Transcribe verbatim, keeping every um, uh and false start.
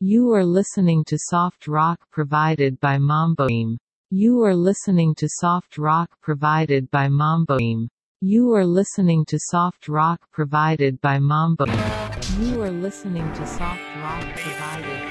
You are listening to soft rock provided by Mamboim. You are listening to soft rock provided by Mamboim. You are listening to soft rock provided by Mamboim. You are listening to soft rock provided